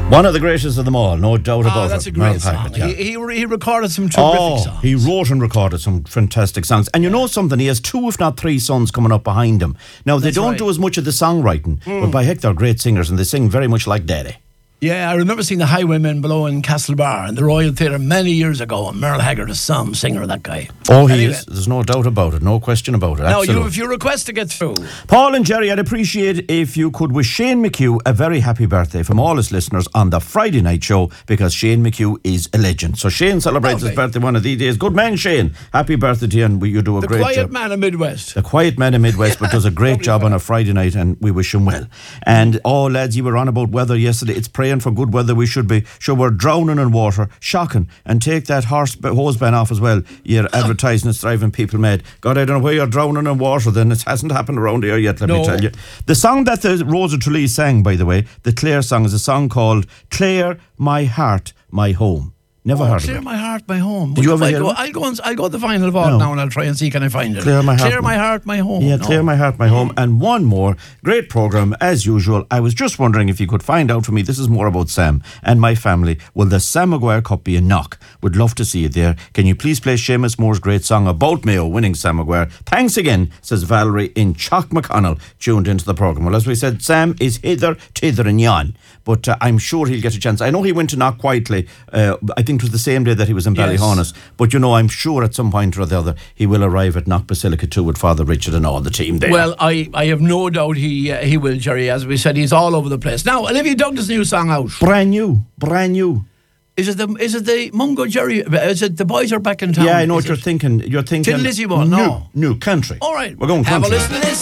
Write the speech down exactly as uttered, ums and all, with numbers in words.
One of the greatest of them all, no doubt Oh, about that's it. a great Merle song. Haggard, yeah. He, he he recorded some terrific Oh, songs. he wrote and recorded some fantastic songs. And you know something, he has two, if not three sons coming up behind him. Now, they That's don't right. do as much of the songwriting, Mm. but by heck, they're great singers and they sing very much like Daddy. Yeah, I remember seeing the Highwaymen below in Castlebar in the Royal Theatre many years ago, and Merle Haggard is some singer, that guy. Oh, he Anyway. is. There's no doubt about it. No question about it. Now, Absolutely. you, if you request to get through, Paul and Jerry, I'd appreciate if you could wish Shane McHugh a very happy birthday from all his listeners on the Friday night show, because Shane McHugh is a legend. So Shane celebrates Lovely. his birthday one of these days. Good man, Shane. Happy birthday to you, and you do a the great quiet job. man of Midwest. The quiet man in Midwest, but does a great Lovely job fella. on a Friday night, and we wish him well. And oh, lads, you were on about weather yesterday. It's praying for good weather. We should be. Sure, we're drowning in water. Shocking. And take that horse hose ban off as well. You're advertising it's driving people mad. God, I don't know why you're drowning in water. Then it hasn't happened around here yet. Let No. me tell you. The song that the Rosa Trelease sang, by the way, the Clare song, is a song called "Clare, My Heart, My Home." Never Oh, heard Clear of it. My Heart, My Home. Did you ever I'll hear go, it? I'll go, and, I'll go to the final vault No. now and I'll try and see can I find it. Clear My Heart, Clear My- My Heart, My Home. Yeah, No. Clear My Heart, My Home. And one more. Great programme, as usual. I was just wondering if you could find out for me, this is more about Sam and my family. Will the Sam Maguire Cup be a knock? Would love to see you there. Can you please play Seamus Moore's great song about Mayo winning Sam Maguire? Thanks again, says Valerie in Chalk McConnell, tuned into the programme. Well, as we said, Sam is hither, tither and yon. But uh, I'm sure he'll get a chance. I know he went to Knock quietly. Uh, I think it was the same day that he was in Yes. Ballyhonus. But, you know, I'm sure at some point or the other he will arrive at Knock Basilica too with Father Richard and all the team there. Well, I, I have no doubt he uh, he will, Jerry. As we said, he's all over the place. Now, Olivia Douglas' new song out. brand new, brand new. Is it the is it the Mungo Jerry? Is it The Boys Are Back in Town? Yeah, I know Is what you're it? thinking. You're thinking. Tin Lizzy one, no. New, new country. All right. We're going Have country. a listen to this.